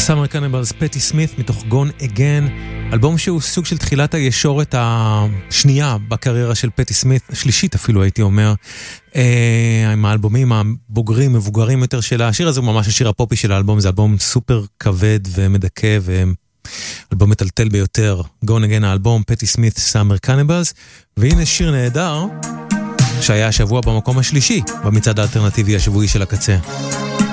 Summer Cannibals, פטי סמית מתוך Gone Again, אלבום שהוא סוג של תחילת הישורת השנייה בקריירה של פטי סמית, השלישית אפילו הייתי אומר, עם האלבומים הבוגרים, מבוגרים יותר שלה. השיר הזה הוא ממש השיר הפופי של האלבום, זה אלבום סופר כבד ומדכא ואלבום מטלטל ביותר. Gone Again האלבום, פטי סמית, Summer Cannibals, והנה שיר נהדר שהיה השבוע במקום השלישי במצעד האלטרנטיבי השבועי של הקצה.